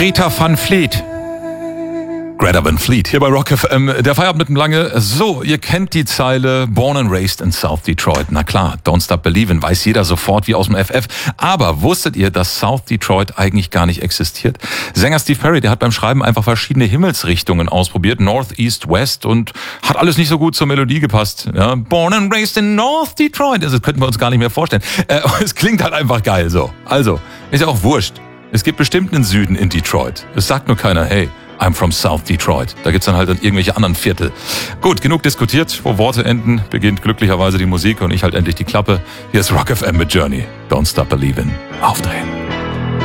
Greta Van Fleet. Greta Van Fleet, hier bei Rock FM, der Feierabend mit dem Lange. So, ihr kennt die Zeile Born and Raised in South Detroit. Na klar, Don't Stop Believin', weiß jeder sofort wie aus dem FF. Aber wusstet ihr, dass South Detroit eigentlich gar nicht existiert? Sänger Steve Perry, der hat beim Schreiben einfach verschiedene Himmelsrichtungen ausprobiert, North, East, West, und hat alles nicht so gut zur Melodie gepasst. Ja, Born and Raised in North Detroit, das könnten wir uns gar nicht mehr vorstellen. Es klingt halt einfach geil so. Also, ist ja auch wurscht. Es gibt bestimmt einen Süden in Detroit. Es sagt nur keiner, hey, I'm from South Detroit. Da gibt's dann halt irgendwelche anderen Viertel. Gut, genug diskutiert. Wo Worte enden, beginnt glücklicherweise die Musik und ich halt endlich die Klappe. Hier ist Rock FM mit Journey. Don't Stop Believin'. Aufdrehen.